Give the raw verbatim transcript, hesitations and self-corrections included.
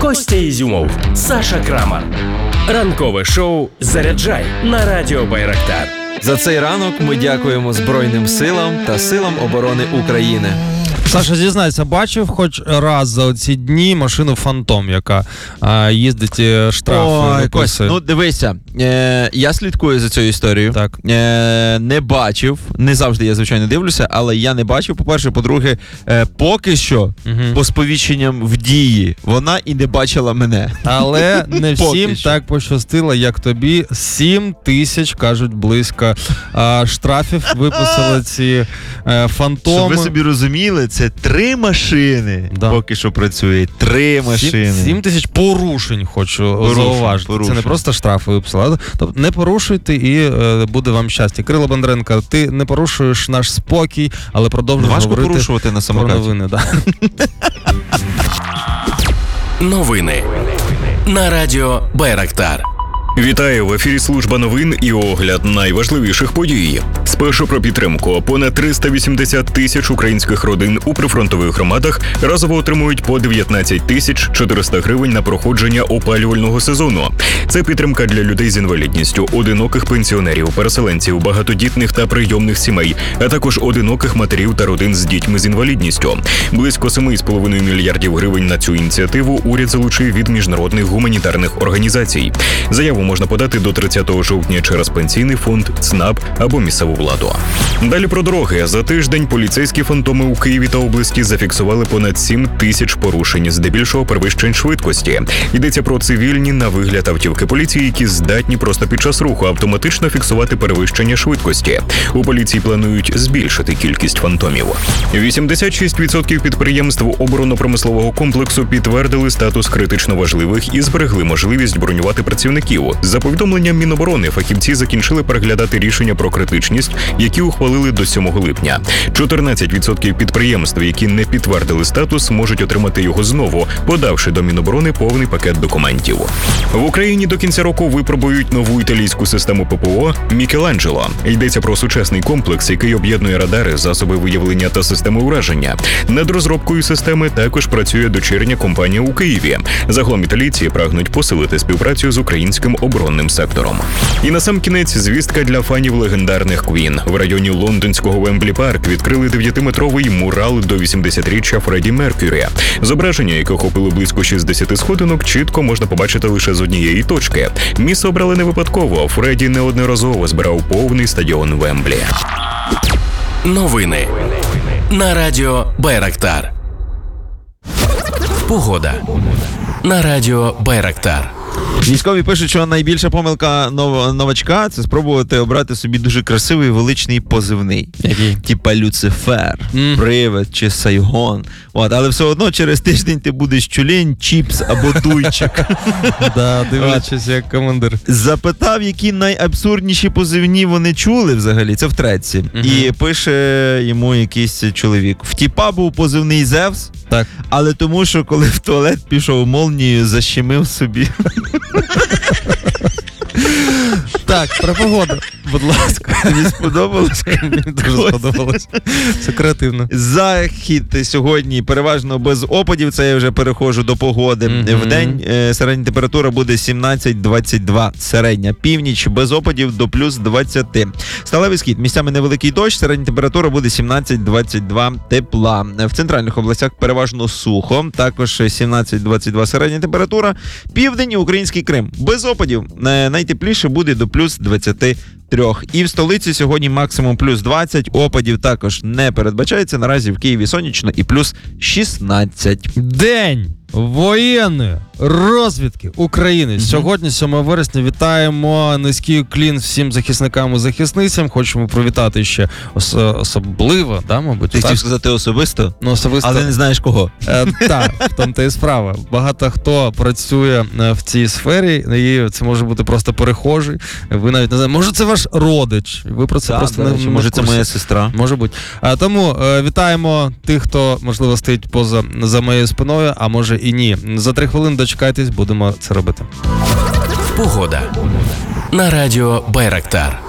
Костя Ізюмов, Саша Крамар. Ранкове шоу «Заряджай» на радіо Байрактар. За цей ранок ми дякуємо Збройним силам та силам оборони України. Саша, зізнайся, бачив хоч раз за ці дні машину «Фантом», яка а, їздить і штрафи виписує? Ну, дивися, е, я слідкую за цією історією. Так. Е, не бачив, не завжди я, звичайно, дивлюся, але я не бачив, по-перше. По-друге, е, поки що, угу. по сповіщенням в дії, вона і не бачила мене. Але не всім так пощастило, як тобі. Сім тисяч, кажуть, близько а, штрафів виписали ці е, «Фантоми». Щоб ви собі розуміли, це три машини, да. Поки що працює. Три машини. Сім тисяч порушень, хочу порушень, зауважити. Порушень. Це не просто штрафи виписали. Тобто не порушуйте і е, буде вам щастя. Кирило Бондаренко, ти не порушуєш наш спокій, але продовжуєш Важко говорити порушувати на самокаті. Про новини. Да. Новини на радіо Байрактар. Вітаю, в ефірі служба новин і огляд найважливіших подій. Спершу про підтримку. Понад триста вісімдесят тисяч українських родин у прифронтових громадах разово отримують по дев'ятнадцять тисяч чотириста гривень на проходження опалювального сезону. Це підтримка для людей з інвалідністю, одиноких пенсіонерів, переселенців, багатодітних та прийомних сімей, а також одиноких матерів та родин з дітьми з інвалідністю. Близько сім цілих п'ять десятих мільярдів гривень на цю ініціативу уряд залучив від міжнародних гуманітарних організацій. Заяву можна подати до тридцятого жовтня через Пенсійний фонд, ЦНАП або місцеву владу. Далі про дороги. За тиждень поліцейські «Фантоми» у Києві та області зафіксували понад сім тисяч порушень, здебільшого перевищень швидкості. Йдеться про цивільні на вигляд автівки поліції, які здатні просто під час руху автоматично фіксувати перевищення швидкості. У поліції планують збільшити кількість «Фантомів». вісімдесят шість відсотків підприємств оборонно-промислового комплексу підтвердили статус критично важливих і зберегли можливість бронювати працівників. За повідомленням Міноборони, фахівці закінчили переглядати рішення про критичність, які ухвалили до сьомого липня. чотирнадцять відсотків підприємств, які не підтвердили статус, можуть отримати його знову, подавши до Міноборони повний пакет документів. В Україні до кінця року випробують нову італійську систему ППО «Мікеланджело». Йдеться про сучасний комплекс, який об'єднує радари, засоби виявлення та системи ураження. Над розробкою системи також працює дочірня компанія у Києві. Загалом італійці прагнуть посилити співпрацю з українським оборонним сектором. І насамкінець звістка для фанів легендарних Квін. В районі лондонського Вемблі Парк відкрили дев'ятиметровий мурал до вісімдесятиріччя Фредді Меркюрі. Зображення, яке охопило близько шістдесят сходинок, чітко можна побачити лише з однієї точки. Місце обрали не випадково. Фредді неодноразово збирав повний стадіон Вемблі. Новини на радіо Байрактар. Погода на радіо Байрактар. Військові пишуть, що найбільша помилка нов... новачка – це спробувати обрати собі дуже красивий величний позивний. Який? Типа Люцифер, mm. Привид чи Сайгон. От, але все одно через тиждень ти будеш Тюлень, Чіпс або Дуйчик. Да, дивлячись, як командир. Запитав, які найабсурдніші позивні вони чули взагалі. Це в треці. Mm-hmm. І пише йому якийсь чоловік. В тіпа був позивний Зевс, так. Але тому, що коли в туалет пішов молнією, защемив собі. Так, про погоду, будь ласка. Тобі сподобалось? Мені дуже сподобалось. Це креативно. Захід сьогодні переважно без опадів, це я вже переходжу до погоди. Mm-hmm. Вдень е, середня температура буде сімнадцять двадцять два, середня. Північ без опадів до плюс двадцять. Сталевий схід, місцями невеликий дощ, середня температура буде сімнадцять двадцять два тепла. В центральних областях переважно сухо, також сімнадцять двадцять два середня температура. Південь і український Крим без опадів, найтепліше буде до плюс двадцять три. І в столиці сьогодні максимум плюс двадцять, опадів також не передбачається. Наразі в Києві сонячно і плюс шістнадцять. День воєнної розвідки України. Mm-hmm. Сьогодні, сьомого вересня, вітаємо низький уклін всім захисникам і захисницям. Хочемо привітати ще ос- особливо, да, мабуть. Ти хотів сказати особисто? Ну, особисто. Але не знаєш кого. Е, так, в тому та і справа. Багато хто працює в цій сфері, і це може бути просто перехожий. Ви навіть не знаєте, може це ваш родич. Ви про це так, просто не, не, не може це моя сестра. Може бути. А, тому е, вітаємо тих, хто, можливо, стоїть поза за моєю спиною, а може і ні. За три хвилини дочекайтесь, будемо це робити. Погода на радіо Байрактар.